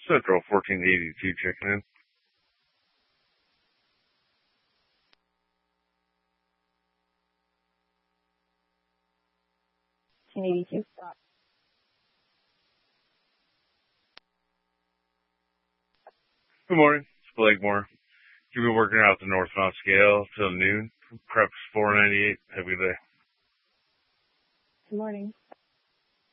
Central 1482 checking in. $10.82. Good morning. It's Blake Moore. Keep me working out the northbound scale till noon. Preps 498. Have a good day. Good morning.